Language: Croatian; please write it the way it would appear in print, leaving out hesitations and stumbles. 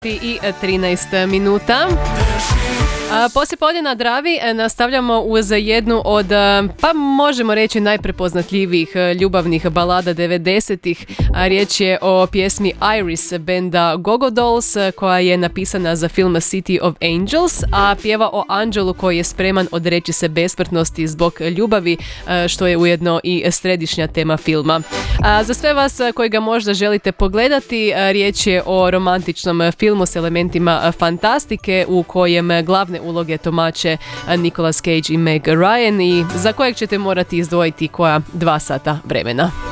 I 13 minuta. Poslijepodne na Dravi nastavljamo uz jednu od, pa možemo reći, najprepoznatljivijih ljubavnih balada 90-ih. Riječ je o pjesmi Iris benda Go-Go Dolls, koja je napisana za film City of Angels, a pjeva o anđelu koji je spreman odreći se besmrtnosti zbog ljubavi, što je ujedno i središnja tema filma. Za sve vas koji ga možda želite pogledati, riječ je o romantičnom filmu s elementima fantastike u kojem glavne uloge tumače Nicolas Cage i Meg Ryan i za kojeg ćete morati izdvojiti koja 2 sata vremena.